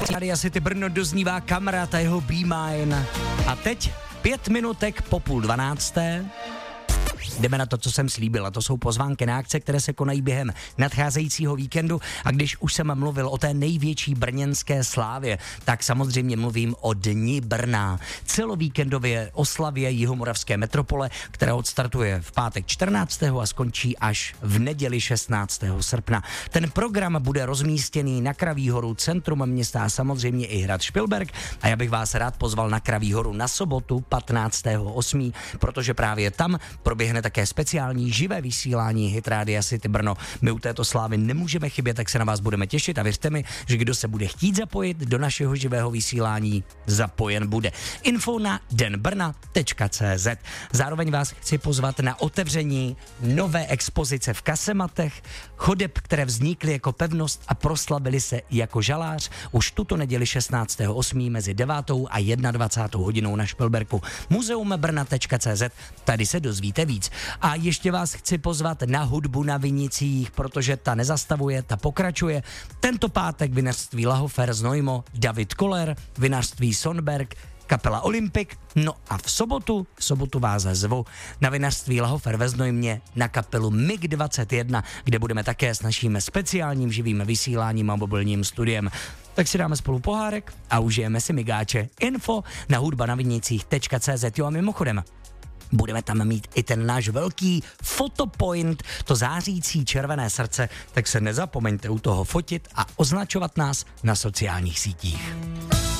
Rádia City Brno doznívá Kamarád a jeho Be Mine. A teď 5 minutek po 11:30. Jdeme na to, co jsem slíbil, a to jsou pozvánky na akce, které se konají během nadcházejícího víkendu. A když už jsem mluvil o té největší brněnské slávě, tak samozřejmě mluvím o Dni Brna. Celovíkendově oslavě jihomoravské metropole, která odstartuje v pátek 14. a skončí až v neděli 16. srpna. Ten program bude rozmístěný na Kraví horu, centrum města a samozřejmě i hrad Špilberk. A já bych vás rád pozval na Kraví horu na sobotu 15.8., protože právě tam proběhne také speciální živé vysílání Hit Rádia City Brno. My u této slávy nemůžeme chybět, tak se na vás budeme těšit a věřte mi, že kdo se bude chtít zapojit do našeho živého vysílání, zapojen bude. Info na denbrna.cz. Zároveň vás chci pozvat na otevření nové expozice v kasematech, chodeb, které vznikly jako pevnost a proslavily se jako žalář už tuto neděli 16.8. mezi 9. a 21. hodinou na Špilberku. Muzeumbrna.cz, tady se dozvíte víc. A ještě vás chci pozvat na hudbu na Vinicích, protože ta nezastavuje, ta pokračuje. Tento pátek vinařství Lahofer z Nojmo, David Koller, vinařství Sonberg, kapela Olympic, no a v sobotu vás zvu na vinařství Lahofer ve Znojmě na kapelu MiG-21, kde budeme také s naším speciálním živým vysíláním a mobilním studiem. Tak si dáme spolu pohárek a užijeme si migáče. Info na hudbanavinicích.cz. Jo a mimochodem, budeme tam mít i ten náš velký fotopoint, to zářící červené srdce, tak se nezapomeňte u toho fotit a označovat nás na sociálních sítích.